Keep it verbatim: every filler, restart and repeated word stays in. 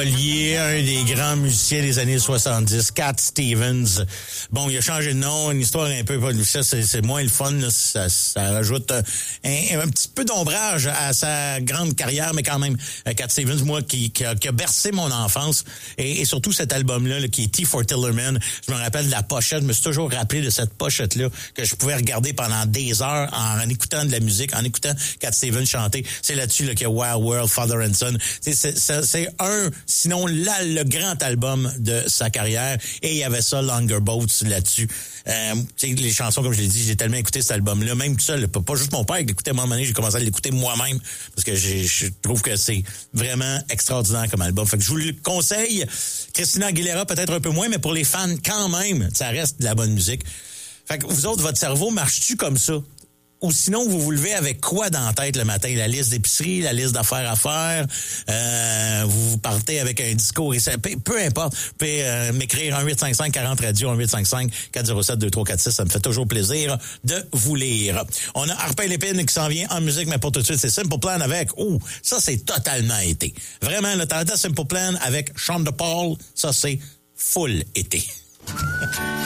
Lié à un des grands musiciens des années soixante-dix, Cat Stevens. Bon, il a changé de nom, une histoire un peu, ça c'est, c'est moins le fun, là, ça, ça rajoute un, un petit peu d'ombrage à sa grande carrière, mais quand même, Cat Stevens, moi, qui, qui, a, qui a bercé mon enfance, et, et surtout cet album-là, là, qui est T for Tillerman, je me rappelle de la pochette, je me suis toujours rappelé de cette pochette-là, que je pouvais regarder pendant des heures en, en écoutant de la musique, en écoutant Cat Stevens chanter. C'est là-dessus là, qu'il y a Wild World, Father and Son. C'est, c'est, c'est, c'est un... Sinon, là, le grand album de sa carrière. Et il y avait ça, Longer Boats, là-dessus. Euh, tu sais, les chansons, comme je l'ai dit, j'ai tellement écouté cet album-là. Même tout seul, pas juste mon père qui l'écoutait à un moment donné, j'ai commencé à l'écouter moi-même. Parce que j'ai, je trouve que c'est vraiment extraordinaire comme album. Fait que je vous le conseille. Christina Aguilera, peut-être un peu moins, mais pour les fans, quand même, ça reste de la bonne musique. Fait que vous autres, votre cerveau marche-tu comme ça? Ou sinon, vous vous levez avec quoi dans la tête le matin? La liste d'épicerie, la liste d'affaires à faire, euh, vous partez avec un discours, peu, peu importe. Vous pouvez euh, m'écrire un huit cinq cinq quarante radio, un huit cinq cinq quatre zéro sept deux trois quatre six, ça me fait toujours plaisir de vous lire. On a Harpin Lépine qui s'en vient en musique, mais pour tout de suite, c'est Simple Plan avec, oh, ça c'est totalement été. Vraiment, le temps de Simple Plan avec Sean de Paul, ça c'est full été.